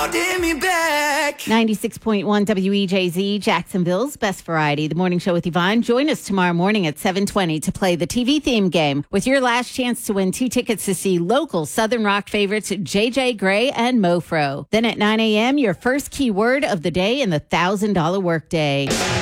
holding me back. 96.1 WEJZ, Jacksonville's Best Variety. The Morning Show with Yvonne. Join us tomorrow morning at 7:20 to play the TV theme game with your last chance to win 2 tickets to see local Southern rock favorites JJ Grey and Mofro. Then at 9 a.m., your first keyword of the day in the $1,000 workday.